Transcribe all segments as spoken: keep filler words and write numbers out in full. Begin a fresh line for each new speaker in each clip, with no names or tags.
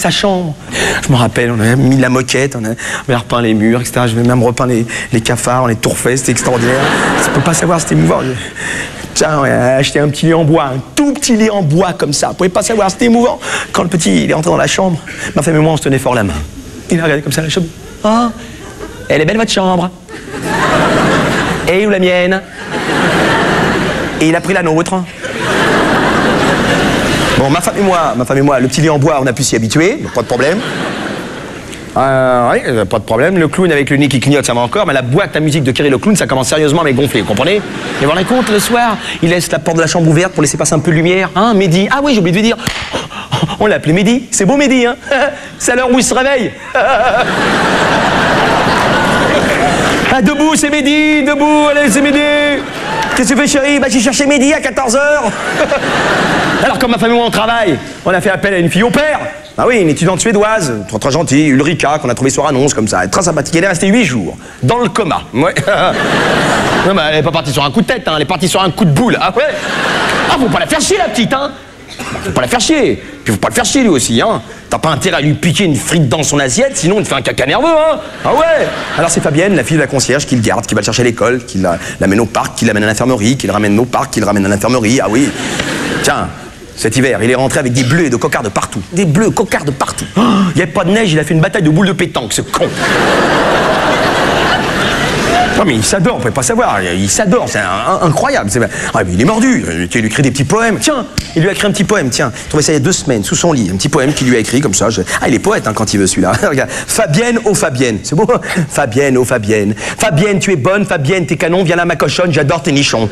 sa chambre. Je me rappelle, on avait mis de la moquette, on avait repeint les murs, et cetera. J'avais même repeint les, les cafards, on les tourfait, c'était extraordinaire. Je peux pas savoir, c'était émouvant. Tiens, on a acheté un petit lit en bois, un tout petit lit en bois comme ça. Vous pouvez pas savoir, c'était émouvant. Quand le petit il est rentré dans la chambre, ma femme et moi on se tenait fort la main. Il a regardé comme ça la chambre. Oh, elle est belle votre chambre. Et où la mienne? Et il a pris la nôtre. Bon, ma femme et moi, ma femme et moi, le petit lit en bois, on a pu s'y habituer, donc pas de problème. Euh, oui, pas de problème. Le clown avec le nez qui clignote, ça va encore, mais la boîte à musique de Kerry le clown, ça commence sérieusement à m'gonfler, vous comprenez? Et vous vous rendez compte, le soir, il laisse la porte de la chambre ouverte pour laisser passer un peu de lumière. Hein, Mehdi? Ah oui, j'ai oublié de lui dire. On l'a appelé Mehdi. C'est beau Mehdi, hein? C'est à l'heure où il se réveille. Ah, debout, c'est Mehdi, debout, allez, c'est Mehdi. Qu'est-ce que tu fais, chérie? Bah, j'ai cherché Mehdi à quatorze heures. Alors, comme ma famille et moi, on travaille, on a fait appel à une fille au père. Ah oui, une étudiante suédoise, très, très gentille, Ulrika, qu'on a trouvé sur annonce, comme ça. Elle est très sympathique. Elle est restée huit jours, dans le coma. Ouais. Non, mais elle n'est pas partie sur un coup de tête, hein. Elle est partie sur un coup de boule. Ah ouais? Ah, faut pas la faire chier, la petite, hein. Faut pas la faire chier. Puis faut pas le faire chier, lui aussi, hein. T'as pas intérêt à lui piquer une frite dans son assiette, sinon il te fait un caca nerveux, hein. Ah ouais. Alors c'est Fabienne, la fille de la concierge, qui le garde, qui va le chercher à l'école, qui l'amène au parc, qui l'amène à l'infirmerie, qui le ramène au parc, qui le ramène à l'infirmerie. Ah oui. Tiens, cet hiver, il est rentré avec des bleus et de cocards de partout. Des bleus, cocards de partout. Il oh, n'y avait pas de neige, il a fait une bataille de boules de pétanque, ce con. Non mais il s'adore, vous pouvez pas savoir, il s'adore, c'est un, un, incroyable. Ah, mais il est mordu, il lui écrit des petits poèmes. Tiens, il lui a écrit un petit poème, tiens. Je trouvais ça il y a deux semaines, sous son lit, un petit poème qu'il lui a écrit comme ça. Je... Ah, il est poète hein, quand il veut celui-là. Regarde, Fabienne, oh Fabienne, c'est beau. Fabienne, oh Fabienne. Fabienne, tu es bonne, Fabienne, t'es canon, viens là ma cochonne, j'adore tes nichons.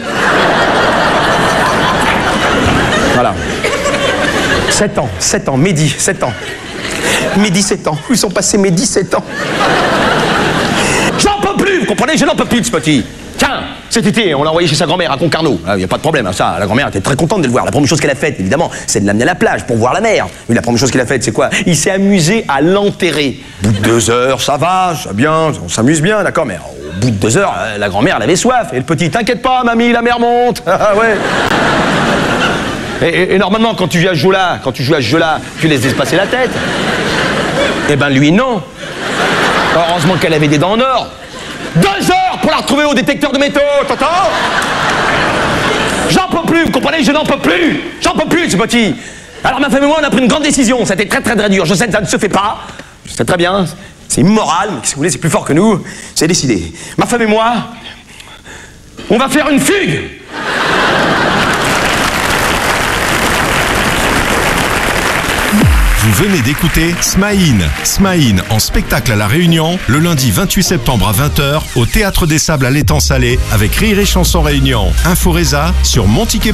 Voilà. sept ans, sept ans, Mehdi, sept ans. Mehdi, sept ans. Où sont passés mes dix-sept ans? J'en peux plus, vous comprenez? Je n'en peux plus de ce petit. Tiens, cet été, on l'a envoyé chez sa grand-mère à Concarneau. Il n'y a pas de problème à ça. La grand-mère était très contente de le voir. La première chose qu'elle a faite, évidemment, c'est de l'amener à la plage pour voir la mer. Mais la première chose qu'il a faite, c'est quoi? Il s'est amusé à l'enterrer. Au bout de deux heures, ça va, ça bien, on s'amuse bien, d'accord, mais au bout de deux heures, la grand-mère, elle avait soif. Et le petit, t'inquiète pas, mamie, la mer monte. Ah ouais. Et, et, et normalement, quand tu joues à ce jeu-là, quand tu joues à ce jeu-là, tu laisses dépasser la tête. Eh ben lui, non. Heureusement qu'elle avait des dents en or. Deux heures pour la retrouver au détecteur de métaux, t'entends? J'en peux plus, vous comprenez? Je n'en peux plus. J'en peux plus, ce petit. Alors ma femme et moi, on a pris une grande décision. Ça a été très très très dur. Je sais que ça ne se fait pas. Je sais très bien. C'est immoral, mais si vous voulez, c'est plus fort que nous. C'est décidé. Ma femme et moi, on va faire une fugue.
Vous venez d'écouter Smaïn. Smaïn en spectacle à La Réunion, le lundi vingt-huit septembre à vingt heures, au Théâtre des Sables à l'Étang Salé, avec Rire et Chanson Réunion. Info Résa sur mon ticket.